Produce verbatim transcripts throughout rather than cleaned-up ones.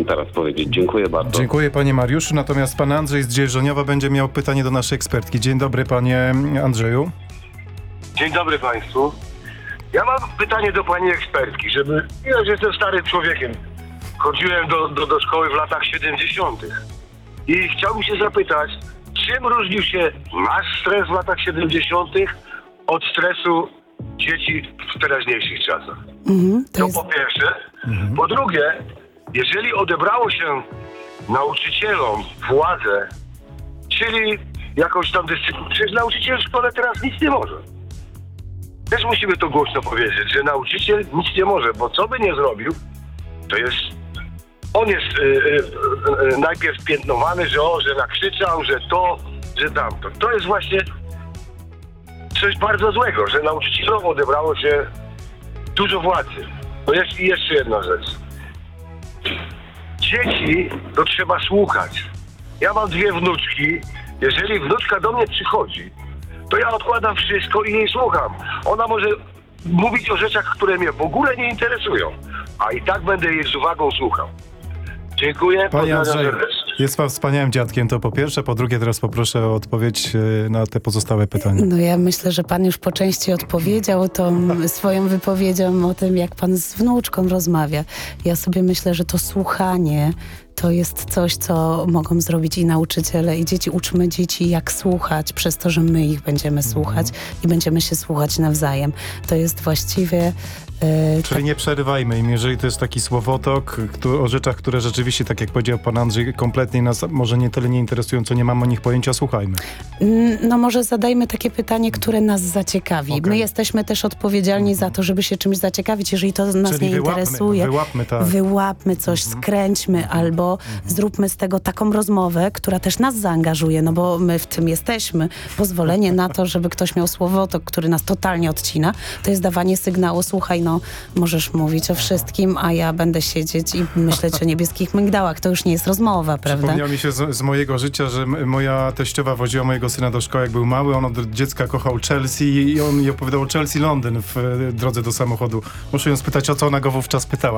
mi teraz powiedzieć. Dziękuję bardzo. Dziękuję, panie Mariuszu. Natomiast pan Andrzej z Dzierżoniowa będzie miał pytanie do naszej ekspertki. Dzień dobry, panie Andrzeju. Dzień dobry państwu. Ja mam pytanie do pani ekspertki, żeby... Ja już jestem starym człowiekiem. Chodziłem do, do, do szkoły w latach siedemdziesiątych. I chciałbym się zapytać, czym różnił się nasz stres w latach siedemdziesiątych od stresu dzieci w teraźniejszych czasach? Mhm, to To jest... po pierwsze. Mhm. Po drugie, jeżeli odebrało się nauczycielom władzę, czyli jakąś tam dyscyplinę, przecież nauczyciel w szkole teraz nic nie może. Też musimy to głośno powiedzieć, że nauczyciel nic nie może, bo co by nie zrobił, to jest... On jest y, y, y, najpierw piętnowany, że o, że nakrzyczał, że to, że tamto. To jest właśnie coś bardzo złego, że nauczycielom odebrało się dużo władzy. No jest i jeszcze jedna rzecz. Dzieci to trzeba słuchać. Ja mam dwie wnuczki. Jeżeli wnuczka do mnie przychodzi, to ja odkładam wszystko i jej słucham. Ona może mówić o rzeczach, które mnie w ogóle nie interesują, a i tak będę jej z uwagą słuchał. Dziękuję. Panie Andrzeju, jest pan wspaniałym dziadkiem, to po pierwsze. Po drugie, teraz poproszę o odpowiedź na te pozostałe pytania. No ja myślę, że pan już po części odpowiedział tą swoją wypowiedzią o tym, jak pan z wnuczką rozmawia. Ja sobie myślę, że to słuchanie to jest coś, co mogą zrobić i nauczyciele, i dzieci. Uczmy dzieci, jak słuchać, przez to, że my ich będziemy słuchać mm. i będziemy się słuchać nawzajem. To jest właściwie... Yy, Czyli tak... nie przerywajmy im, jeżeli to jest taki słowotok kto, o rzeczach, które rzeczywiście, tak jak powiedział pan Andrzej, kompletnie nas może nie tyle nie interesują, co nie mamy o nich pojęcia, słuchajmy. No może zadajmy takie pytanie, które nas zaciekawi. Okay. My jesteśmy też odpowiedzialni za to, żeby się czymś zaciekawić, jeżeli to nas Czyli nie wyłapmy, interesuje. Wyłapmy, tak. Wyłapmy coś, mm-hmm. skręćmy, mm-hmm. albo mm-hmm. zróbmy z tego taką rozmowę, która też nas zaangażuje, no bo my w tym jesteśmy. Pozwolenie na to, żeby ktoś miał słowotok, który nas totalnie odcina, to jest dawanie sygnału, słuchaj, no możesz mówić o wszystkim, a ja będę siedzieć i myśleć o niebieskich migdałach. To już nie jest rozmowa, prawda? Przypomniało mi się z, z mojego życia, że m- moja teściowa woziła mojego syna do szkoły, jak był mały. On od dziecka kochał Chelsea i on mi opowiadał o Chelsea Londyn w e, drodze do samochodu. Muszę ją spytać, o co ona go wówczas pytała.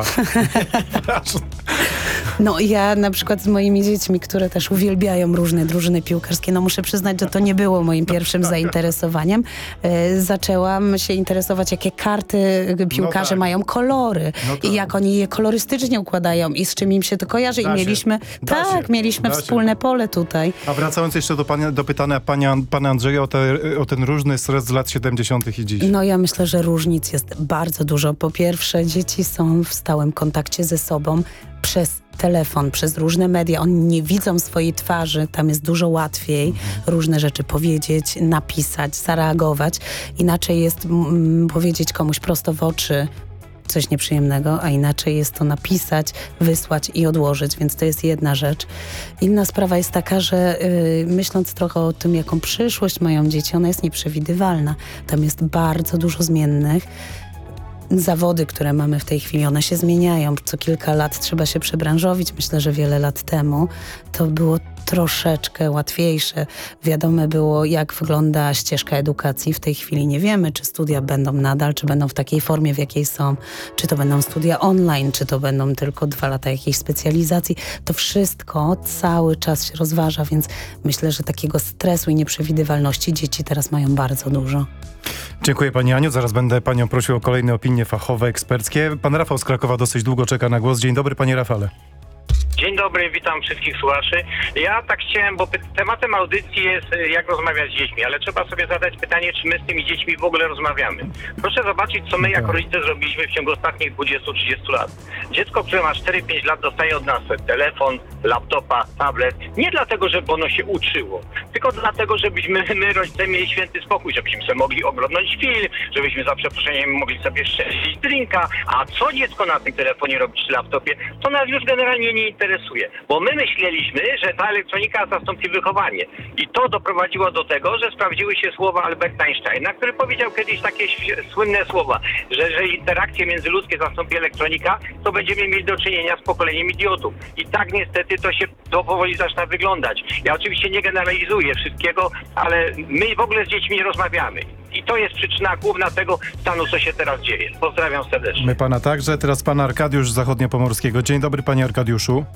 No ja na przykład z moimi dziećmi, które też uwielbiają różne drużyny piłkarskie, no muszę przyznać, że to nie było moim pierwszym zainteresowaniem. E, zaczęłam się interesować, jakie karty piłkarze no tak. mają kolory no tak. i jak oni je kolorystycznie układają i z czym im się to kojarzy. Da I mieliśmy, tak, się. mieliśmy da wspólne się. pole tutaj. A wracając jeszcze do, pani, do pytania pana, pana Andrzeja o, te, o ten różny stres z lat siedemdziesiątych i dziś. No ja myślę, że różnic jest bardzo dużo. Po pierwsze, dzieci są w stałym kontakcie ze sobą przez telefon, przez różne media. Oni nie widzą swojej twarzy, tam jest dużo łatwiej mhm. różne rzeczy powiedzieć, napisać, zareagować. Inaczej jest mm, powiedzieć komuś prosto w oczy coś nieprzyjemnego, a inaczej jest to napisać, wysłać i odłożyć, więc to jest jedna rzecz. Inna sprawa jest taka, że yy, myśląc trochę o tym, jaką przyszłość mają dzieci, ona jest nieprzewidywalna. Tam jest bardzo dużo zmiennych. Zawody, które mamy w tej chwili, one się zmieniają. Co kilka lat trzeba się przebranżowić. Myślę, że wiele lat temu to było troszeczkę łatwiejsze. Wiadome było, jak wygląda ścieżka edukacji. W tej chwili nie wiemy, czy studia będą nadal, czy będą w takiej formie, w jakiej są, czy to będą studia online, czy to będą tylko dwa lata jakiejś specjalizacji. To wszystko cały czas się rozważa, więc myślę, że takiego stresu i nieprzewidywalności dzieci teraz mają bardzo dużo. Dziękuję pani Aniu. Zaraz będę panią prosił o kolejne opinie fachowe, eksperckie. Pan Rafał z Krakowa dosyć długo czeka na głos. Dzień dobry, panie Rafale. Dzień dobry, witam wszystkich słuchaczy. Ja tak chciałem, bo tematem audycji jest jak rozmawiać z dziećmi, ale trzeba sobie zadać pytanie, czy my z tymi dziećmi w ogóle rozmawiamy. Proszę zobaczyć, co my jako rodzice zrobiliśmy w ciągu ostatnich dwudziestu trzydziestu lat. Dziecko, które ma cztery pięć lat, dostaje od nas telefon, laptopa, tablet. Nie dlatego, żeby ono się uczyło, tylko dlatego, żebyśmy my rodzice mieli święty spokój, żebyśmy sobie mogli oglądać film, żebyśmy za przeproszeniem mogli sobie szczęścić drinka, a co dziecko na tym telefonie robi czy laptopie, to nas już generalnie nie interesuje. Bo my myśleliśmy, że ta elektronika zastąpi wychowanie. I to doprowadziło do tego, że sprawdziły się słowa Alberta Einsteina, który powiedział kiedyś takie słynne słowa, że jeżeli interakcje międzyludzkie zastąpi elektronika, to będziemy mieli do czynienia z pokoleniem idiotów. I tak niestety to się to powoli zaczyna wyglądać. Ja oczywiście nie generalizuję wszystkiego, ale my w ogóle z dziećmi nie rozmawiamy. I to jest przyczyna główna tego stanu, co się teraz dzieje. Pozdrawiam serdecznie. My pana także. Teraz pan Arkadiusz z Zachodniopomorskiego. Dzień dobry, panie Arkadiuszu.